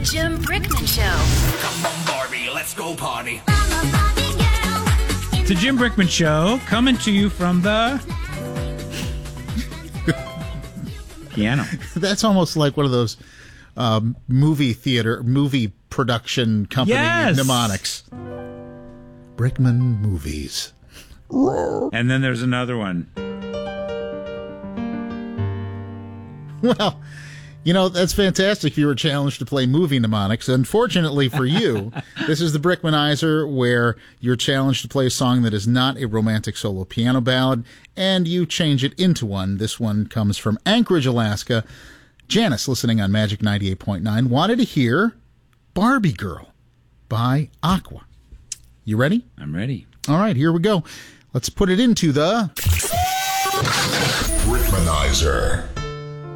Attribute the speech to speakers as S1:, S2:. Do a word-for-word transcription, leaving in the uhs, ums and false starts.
S1: Jim Brickman Show.
S2: Come on, Barbie, let's go party.
S3: It's the Jim Brickman Show, coming to you from the piano.
S4: That's almost like one of those um, movie theater, movie production company
S3: Yes.
S4: mnemonics. Brickman Movies.
S3: And then there's another one.
S4: Well, you know, that's fantastic if you were challenged to play movie mnemonics. Unfortunately for you, this is the Brickmanizer, where you're challenged to play a song that is not a romantic solo piano ballad, and you change it into one. This one comes from Anchorage, Alaska. Janice, listening on Magic ninety-eight point nine, wanted to hear Barbie Girl by Aqua. You ready?
S3: I'm ready.
S4: All right, here we go. Let's put it into the
S5: Brickmanizer.